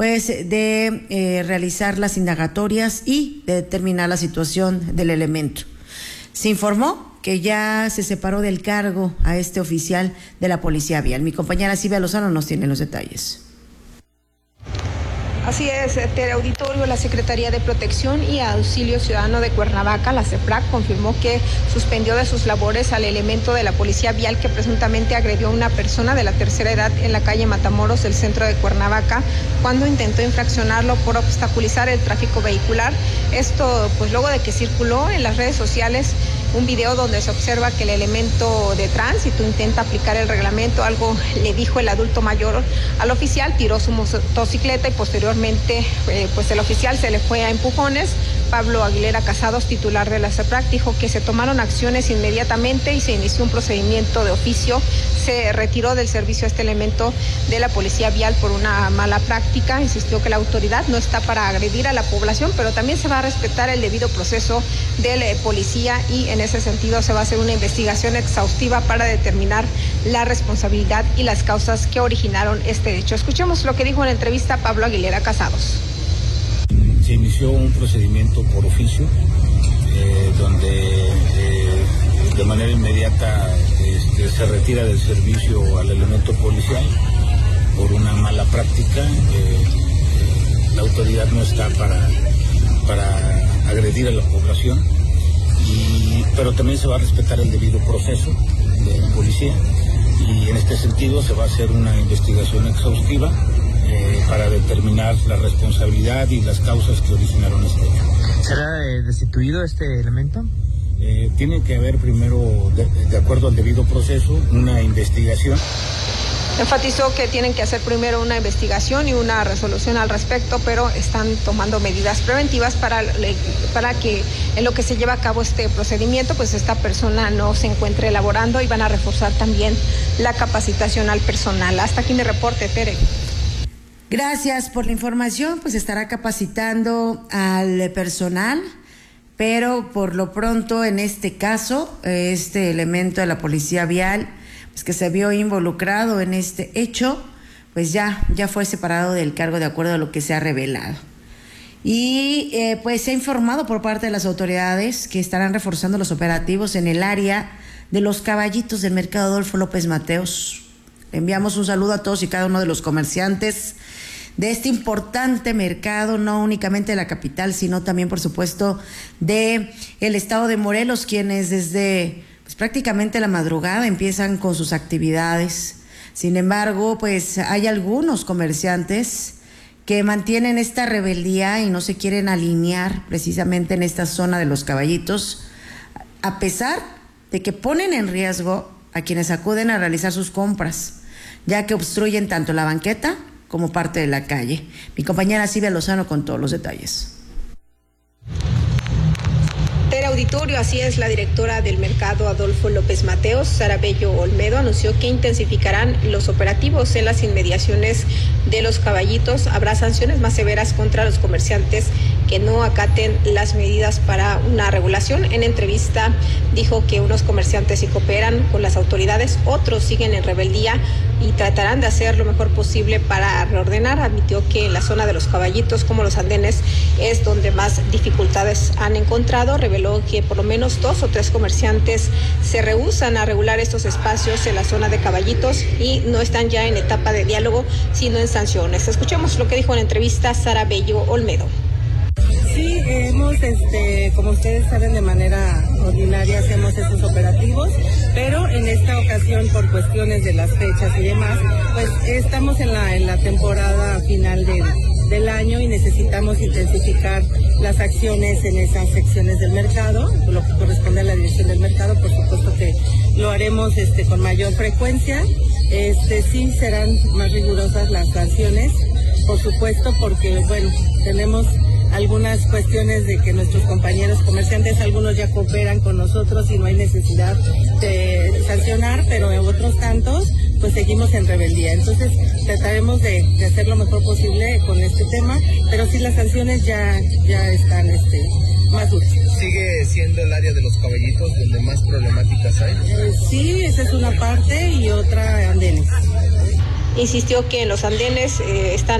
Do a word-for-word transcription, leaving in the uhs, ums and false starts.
pues de eh, realizar las indagatorias y de determinar la situación del elemento. Se informó que ya se separó del cargo a este oficial de la Policía Vial. Mi compañera Silvia Lozano nos tiene los detalles. Así es, teleauditorio, la Secretaría de Protección y Auxilio Ciudadano de Cuernavaca, la CEPRAC, confirmó que suspendió de sus labores al elemento de la Policía Vial que presuntamente agredió a una persona de la tercera edad en la calle Matamoros del centro de Cuernavaca cuando intentó infraccionarlo por obstaculizar el tráfico vehicular. Esto pues luego de que circuló en las redes sociales un video donde se observa que el elemento de tránsito intenta aplicar el reglamento. Algo le dijo el adulto mayor al oficial, tiró su motocicleta y posteriormente eh, pues el oficial se le fue a empujones. Pablo Aguilera Casados, titular de la CEPRAC, dijo que se tomaron acciones inmediatamente y se inició un procedimiento de oficio. Se retiró del servicio este elemento de la Policía Vial por una mala práctica. Insistió que la autoridad no está para agredir a la población, pero también se va a respetar el debido proceso del eh, policía y en ese sentido se va a hacer una investigación exhaustiva para determinar la responsabilidad y las causas que originaron este hecho. Escuchemos lo que dijo en la entrevista Pablo Aguilera Casados. Se inició un procedimiento por oficio eh, donde eh, de manera inmediata este, se retira del servicio al elemento policial por una mala práctica. Eh, la autoridad no está para, para agredir a la población, y, pero también se va a respetar el debido proceso de la policía y en este sentido se va a hacer una investigación exhaustiva Eh, para determinar la responsabilidad y las causas que originaron este hecho. ¿Será eh, destituido este elemento? Eh, tiene que haber primero, de, de acuerdo al debido proceso, una investigación. Enfatizó que tienen que hacer primero una investigación y una resolución al respecto, pero están tomando medidas preventivas para, para que en lo que se lleva a cabo este procedimiento, pues esta persona no se encuentre elaborando, y van a reforzar también la capacitación al personal. Hasta aquí mi reporte, Tere. Gracias por la información. Pues estará capacitando al personal, pero por lo pronto en este caso, este elemento de la Policía Vial, pues que se vio involucrado en este hecho, pues ya, ya fue separado del cargo de acuerdo a lo que se ha revelado. Y eh, pues se ha informado por parte de las autoridades que estarán reforzando los operativos en el área de los caballitos del mercado Adolfo López Mateos. Le enviamos un saludo a todos y cada uno de los comerciantes de este importante mercado, no únicamente de la capital, sino también, por supuesto, de el estado de Morelos, quienes desde pues, prácticamente la madrugada empiezan con sus actividades. Sin embargo, pues hay algunos comerciantes que mantienen esta rebeldía y no se quieren alinear precisamente en esta zona de los caballitos, a pesar de que ponen en riesgo a quienes acuden a realizar sus compras, ya que obstruyen tanto la banqueta como parte de la calle. Mi compañera Silvia Lozano con todos los detalles. Auditorio, así es, la directora del mercado Adolfo López Mateos, Sara Bello Olmedo, anunció que intensificarán los operativos en las inmediaciones de los caballitos. Habrá sanciones más severas contra los comerciantes que no acaten las medidas para una regulación. En entrevista dijo que unos comerciantes sí cooperan con las autoridades, otros siguen en rebeldía y tratarán de hacer lo mejor posible para reordenar. Admitió que en la zona de los caballitos, como los andenes, es donde más dificultades han encontrado. Reveló que por lo menos dos o tres comerciantes se rehúsan a regular estos espacios en la zona de caballitos y no están ya en etapa de diálogo, sino en sanciones. Escuchemos lo que dijo en la entrevista Sara Bello Olmedo. Sí, hemos, este, como ustedes saben, de manera ordinaria hacemos esos operativos, pero en esta ocasión, por cuestiones de las fechas y demás, pues estamos en la, en la temporada final de, del año y necesitamos intensificar las acciones en esas secciones del mercado, lo que corresponde a la dirección del mercado. Por supuesto que lo haremos este, con mayor frecuencia. Este, sí serán más rigurosas las sanciones, por supuesto, porque, bueno, tenemos algunas cuestiones de que nuestros compañeros comerciantes, algunos ya cooperan con nosotros y no hay necesidad de sancionar, pero en otros tantos pues seguimos en rebeldía. Entonces trataremos de, de hacer lo mejor posible con este tema, pero sí las sanciones ya, ya están este, más duras. ¿Sigue siendo el área de los caballitos donde más problemáticas hay? Eh, sí, esa es una parte y otra andenes. Insistió que en los andenes eh, están